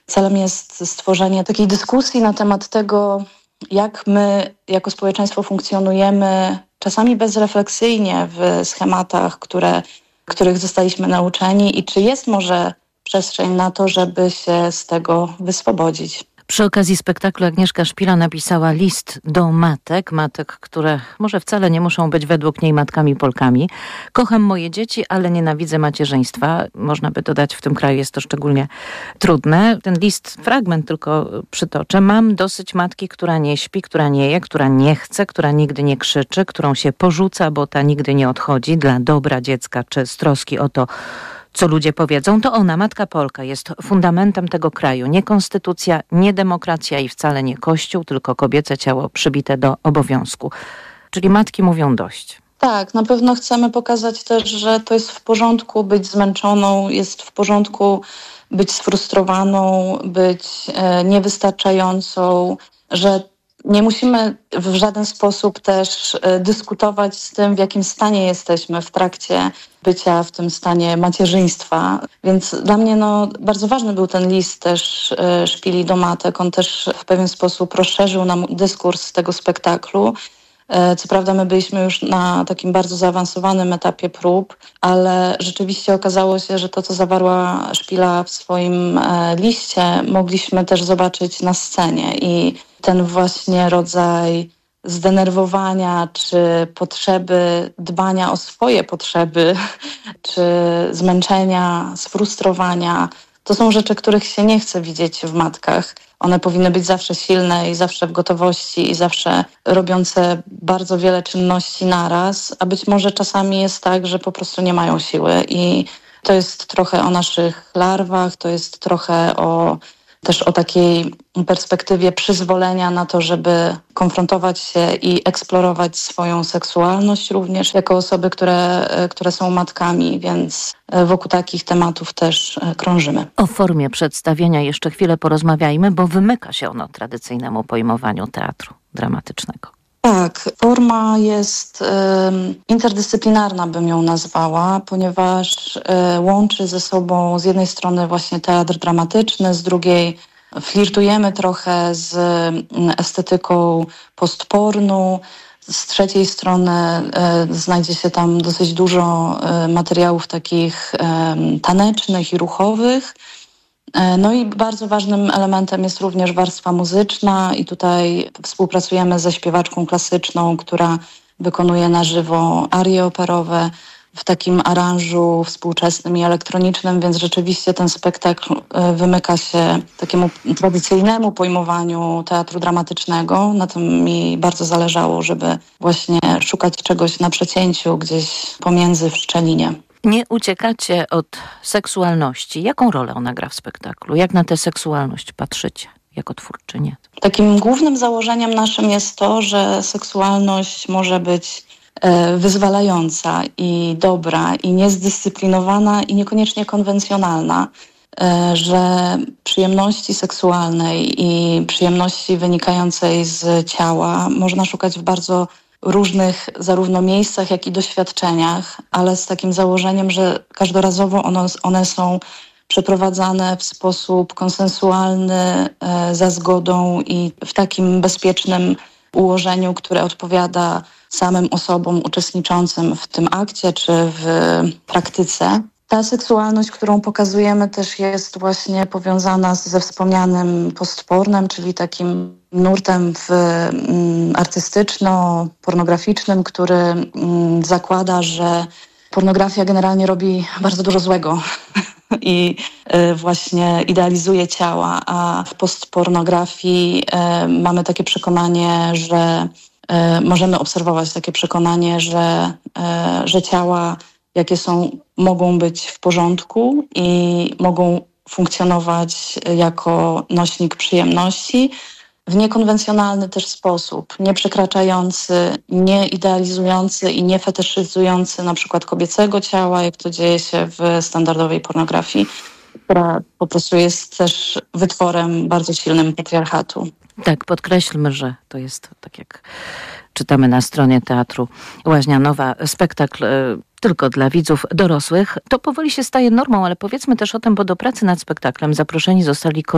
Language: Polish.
Celem jest stworzenie takiej dyskusji na temat tego, jak my jako społeczeństwo funkcjonujemy, czasami bezrefleksyjnie w schematach, których zostaliśmy nauczeni i czy jest może przestrzeń na to, żeby się z tego wyswobodzić. Przy okazji spektaklu Agnieszka Szpila napisała list do matek, które może wcale nie muszą być według niej matkami Polkami. Kocham moje dzieci, ale nienawidzę macierzyństwa. Można by dodać, w tym kraju jest to szczególnie trudne. Ten list, fragment tylko przytoczę. Mam dosyć matki, która nie śpi, która nie je, która nie chce, która nigdy nie krzyczy, którą się porzuca, bo ta nigdy nie odchodzi dla dobra dziecka czy z troski o to, co ludzie powiedzą. To ona, matka Polka, jest fundamentem tego kraju. Nie konstytucja, nie demokracja i wcale nie kościół, tylko kobiece ciało przybite do obowiązku. Czyli matki mówią dość. Tak, na pewno chcemy pokazać też, że to jest w porządku być zmęczoną, jest w porządku być sfrustrowaną, być niewystarczającą, że nie musimy w żaden sposób też dyskutować z tym, w jakim stanie jesteśmy w trakcie bycia w tym stanie macierzyństwa. Więc dla mnie bardzo ważny był ten list też Szpili do matek. On też w pewien sposób rozszerzył nam dyskurs tego spektaklu. Co prawda my byliśmy już na takim bardzo zaawansowanym etapie prób, ale rzeczywiście okazało się, że to, co zawarła Szpila w swoim liście, mogliśmy też zobaczyć na scenie i ten właśnie rodzaj zdenerwowania, czy potrzeby dbania o swoje potrzeby, czy zmęczenia, sfrustrowania, to są rzeczy, których się nie chce widzieć w matkach. One powinny być zawsze silne i zawsze w gotowości i zawsze robiące bardzo wiele czynności naraz, a być może czasami jest tak, że po prostu nie mają siły i to jest trochę o naszych larwach, to jest trochę też o takiej perspektywie przyzwolenia na to, żeby konfrontować się i eksplorować swoją seksualność również jako osoby, które są matkami, więc wokół takich tematów też krążymy. O formie przedstawienia jeszcze chwilę porozmawiajmy, bo wymyka się ono tradycyjnemu pojmowaniu teatru dramatycznego. Tak, forma jest interdyscyplinarna, bym ją nazwała, ponieważ łączy ze sobą z jednej strony właśnie teatr dramatyczny, z drugiej flirtujemy trochę z estetyką postpornu, z trzeciej strony znajdzie się tam dosyć dużo materiałów takich tanecznych i ruchowych. No i bardzo ważnym elementem jest również warstwa muzyczna i tutaj współpracujemy ze śpiewaczką klasyczną, która wykonuje na żywo arie operowe w takim aranżu współczesnym i elektronicznym, więc rzeczywiście ten spektakl wymyka się takiemu tradycyjnemu pojmowaniu teatru dramatycznego. Na tym mi bardzo zależało, żeby właśnie szukać czegoś na przecięciu, gdzieś pomiędzy w szczelinie. Nie uciekacie od seksualności. Jaką rolę ona gra w spektaklu? Jak na tę seksualność patrzycie jako twórczynie? Takim głównym założeniem naszym jest to, że seksualność może być wyzwalająca i dobra i niezdyscyplinowana i niekoniecznie konwencjonalna, że przyjemności seksualnej i przyjemności wynikającej z ciała można szukać w bardzo różnych zarówno miejscach, jak i doświadczeniach, ale z takim założeniem, że każdorazowo one są przeprowadzane w sposób konsensualny, za zgodą i w takim bezpiecznym ułożeniu, które odpowiada samym osobom uczestniczącym w tym akcie czy w praktyce. Ta seksualność, którą pokazujemy, też jest właśnie powiązana ze wspomnianym postpornem, czyli takim nurtem artystyczno-pornograficznym, który zakłada, że pornografia generalnie robi bardzo dużo złego i właśnie idealizuje ciała, a w postpornografii mamy takie przekonanie, że możemy obserwować takie przekonanie, że ciała, jakie są, mogą być w porządku i mogą funkcjonować jako nośnik przyjemności w niekonwencjonalny też sposób, nie przekraczający, nie idealizujący i nie fetyszyzujący na przykład kobiecego ciała, jak to dzieje się w standardowej pornografii, która po prostu jest też wytworem bardzo silnym patriarchatu. Tak, podkreślmy, że to jest, tak jak czytamy na stronie Teatru Łaźnia Nowa, spektakl tylko dla widzów dorosłych. To powoli się staje normą, ale powiedzmy też o tym, bo do pracy nad spektaklem zaproszeni zostali